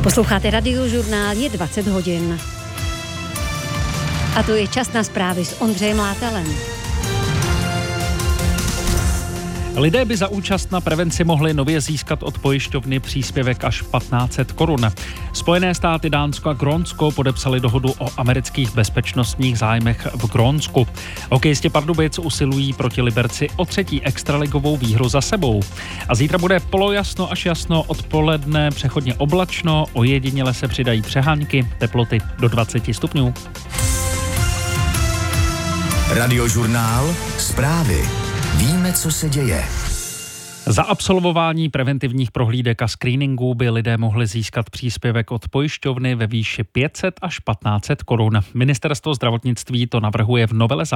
Posloucháte Radiožurnál, je 20 hodin. A to je čas na zprávy s Ondřejem Látalem. Lidé by za účast na prevenci mohli nově získat od pojišťovny příspěvek až 1500 korun. Spojené státy, Dánsko a Grónsko podepsali dohodu o amerických bezpečnostních zájmech v Grónsku. Hokejisti Pardubic usilují proti Liberci o 3. extraligovou výhru za sebou. A zítra bude polojasno až jasno, odpoledne přechodně oblačno, ojediněle se přidají přehánky, teploty do 20 stupňů. Radiožurnál, zprávy. Víme, co se děje. Za absolvování preventivních prohlídek a screeningů by lidé mohli získat příspěvek od pojišťovny ve výši 500 až 1500 korun. Ministerstvo zdravotnictví to navrhuje v novele